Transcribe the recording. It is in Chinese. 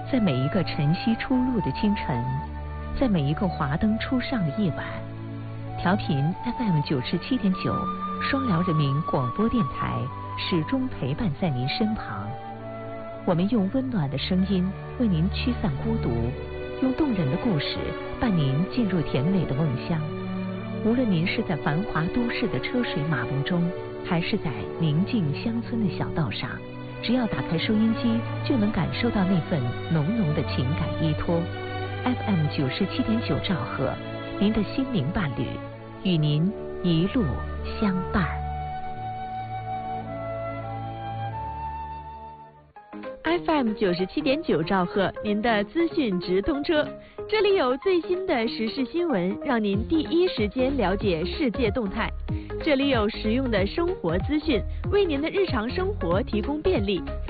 在每一个晨曦初露的清晨，在每一个华灯初上的夜晚，调频 FM 97.9双辽人民广播电台始终陪伴在您身旁。我们用温暖的声音为您驱散孤独，用动人的故事伴您进入甜美的梦乡。无论您是在繁华都市的车水马龙中，还是在宁静乡村的小道上，只要打开收音机，就能感受到那份浓浓的情感依托。FM 97.9兆赫，您的心灵伴侣，与您一路相伴。 FM 97.9兆赫，您的资讯直通车，这里有最新的时事新闻，让您第一时间了解世界动态。这里有实用的生活资讯，为您的日常生活提供便利。